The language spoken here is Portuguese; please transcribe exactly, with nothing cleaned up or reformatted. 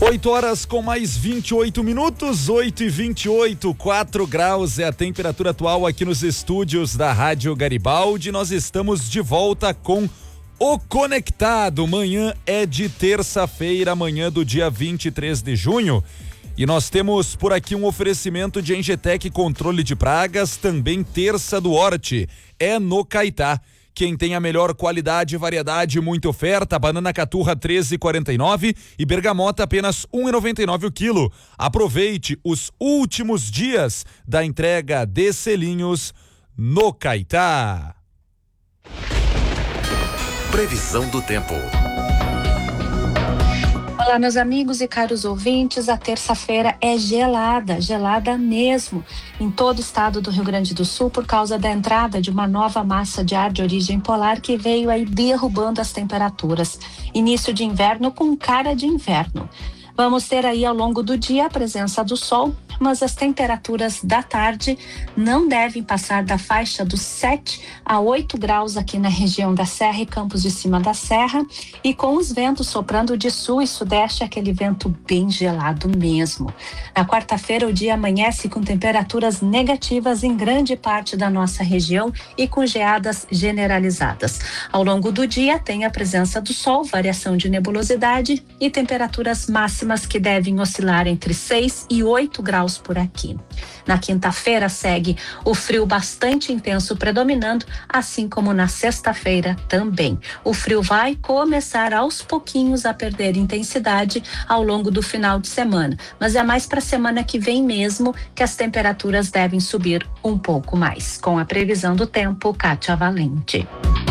oito horas com mais vinte e oito minutos, oito e vinte e oito, quatro graus é a temperatura atual aqui nos estúdios da Rádio Garibaldi. Nós estamos de volta com o Conectado. Manhã é de terça-feira, manhã do dia vinte e três de junho. E nós temos por aqui um oferecimento de Engetec Controle de Pragas, também Terça do Horti. É no Caetá. Quem tem a melhor qualidade e variedade, muita oferta, banana caturra treze e quarenta e nove e bergamota apenas um e noventa e nove o quilo. Aproveite os últimos dias da entrega de selinhos no Caetá. Previsão do tempo. Olá, meus amigos e caros ouvintes, a terça-feira é gelada, gelada mesmo, em todo o estado do Rio Grande do Sul, por causa da entrada de uma nova massa de ar de origem polar que veio aí derrubando as temperaturas. Início de inverno com cara de inverno. Vamos ter aí ao longo do dia a presença do sol, mas as temperaturas da tarde não devem passar da faixa dos sete a oito graus aqui na região da Serra e Campos de Cima da Serra, e com os ventos soprando de sul e sudeste, aquele vento bem gelado mesmo. Na quarta-feira o dia amanhece com temperaturas negativas em grande parte da nossa região e com geadas generalizadas. Ao longo do dia tem a presença do sol, variação de nebulosidade e temperaturas máximas que devem oscilar entre seis e oito graus por aqui. Na quinta-feira segue o frio bastante intenso predominando, assim como na sexta-feira também. O frio vai começar aos pouquinhos a perder intensidade ao longo do final de semana, mas é mais para a semana que vem mesmo que as temperaturas devem subir um pouco mais. Com a previsão do tempo, Kátia Valente.